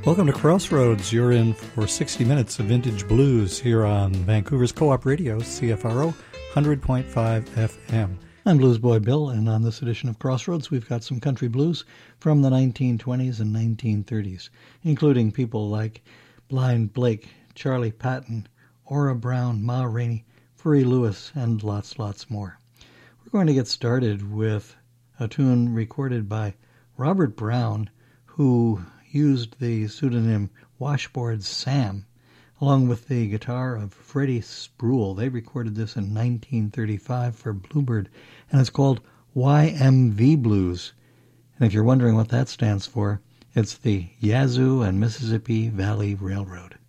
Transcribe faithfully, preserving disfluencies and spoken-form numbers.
Welcome to Crossroads. You're in for sixty minutes of vintage blues here on Vancouver's Co-op Radio, C F R O, one hundred point five F M. I'm Blues Boy Bill, and on this edition of Crossroads, we've got some country blues from the nineteen twenties and nineteen thirties, including people like Blind Blake, Charlie Patton, Ora Brown, Ma Rainey, Furry Lewis, and lots, lots more. We're going to get started with a tune recorded by Robert Brown, who used the pseudonym Washboard Sam, along with the guitar of Freddie Spruill. They recorded this in nineteen thirty-five for Bluebird, and it's called Y M V Blues. And if you're wondering what that stands for, it's the Yazoo and Mississippi Valley Railroad.